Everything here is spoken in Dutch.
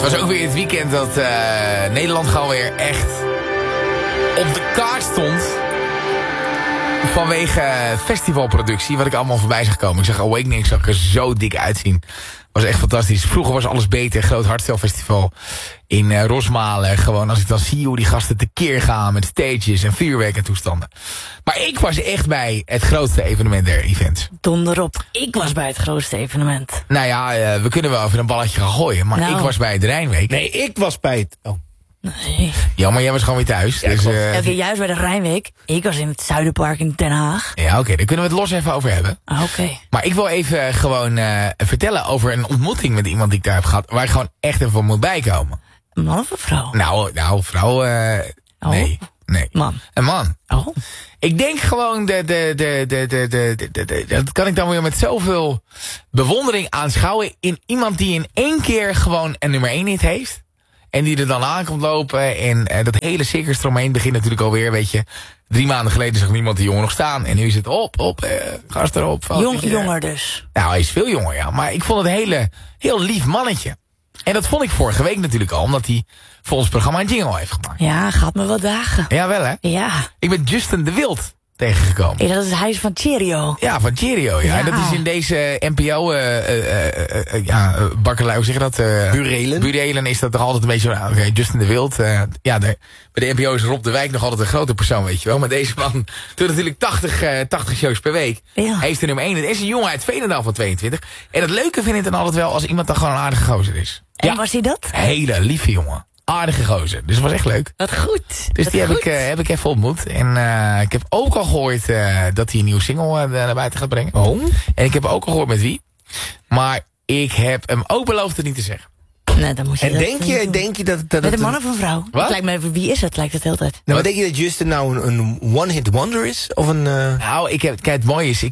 was ook weer het weekend dat Nederland gewoon weer echt op de kaart stond. Vanwege festivalproductie, wat ik allemaal voorbij zag komen. Ik zag Awakening, zag er zo dik uitzien. Was echt fantastisch. Vroeger was alles beter. Groot Hartstelfestival in Rosmalen. Gewoon als ik dan zie hoe die gasten tekeer gaan met stages en vuurwerk en toestanden. Maar ik was echt bij het grootste evenement der events. Donder op. Ik was bij het grootste evenement. Nou ja, we kunnen wel even een balletje gaan gooien. Maar ik was bij de Rijnweek. Nee, ik was bij het... Oh. Nee. Ja, maar jij was gewoon weer thuis. Ja, dus, Juist bij de Rijnweek. Ik was in het Zuiderpark in Den Haag. Ja, oké, daar kunnen we het los even over hebben. Oké. Maar ik wil even gewoon vertellen over een ontmoeting met iemand die ik daar heb gehad. Waar ik gewoon echt even van moet bijkomen. Een man of een vrouw? Nou, vrouw... Nee. Man. Een man. Oh. Ik denk gewoon, dat kan ik dan weer met zoveel bewondering aanschouwen in iemand die in één keer gewoon een nummer 1 hit heeft. En die er dan aan komt lopen. En dat hele circus eromheen begint natuurlijk alweer, weet je. 3 maanden geleden zag niemand die jongen nog staan. En nu is het gast erop. Jonger dus. Nou, hij is veel jonger, ja. Maar ik vond het heel lief mannetje. En dat vond ik vorige week natuurlijk al. Omdat hij voor ons programma een jingle heeft gemaakt. Ja, gaat me wat dagen. Ja, wel hè? Ja. Ik ben Justin de Wild tegengekomen. Ja, dat is hij is van Cheerio. Ja, van Cheerio, ja. En dat is in deze NPO, bakkerlui, hoe zeg je dat? Burelen is dat toch altijd een beetje zo, oké, Justin de Wild. Bij de NPO is Rob de Wijk nog altijd een grote persoon, weet je wel. Maar deze man doet natuurlijk 80 shows per week. Ja. Hij is de nummer 1. Het is een jongen uit Veenendaal van 22. En het leuke vind ik dan altijd wel als iemand dan gewoon een aardige gozer is. En was hij dat? Hele lieve jongen. Aardige gozer. Dus het was echt leuk. Wat goed. Dus die heb ik even ontmoet. En ik heb ook al gehoord dat hij een nieuwe single naar buiten gaat brengen. Oh. En ik heb ook al gehoord met wie. Maar ik heb hem ook beloofd het niet te zeggen. Nee, dan moet je en denk je dat met een man of een vrouw? Wat? Het lijkt me even, wie is het? Lijkt het de hele tijd. Nou, maar denk je dat Justin nou een one-hit wonder is? Of een... Nou, kijk, het mooie is,